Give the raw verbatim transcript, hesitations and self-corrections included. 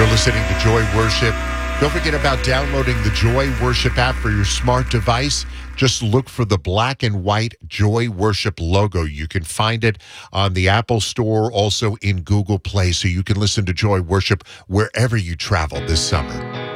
You're listening to Joy Worship. Don't forget about downloading the Joy Worship app for your smart device. Just look for the black and white Joy Worship logo. You can find it on the Apple Store, also in Google Play, so you can listen to Joy Worship wherever you travel this summer.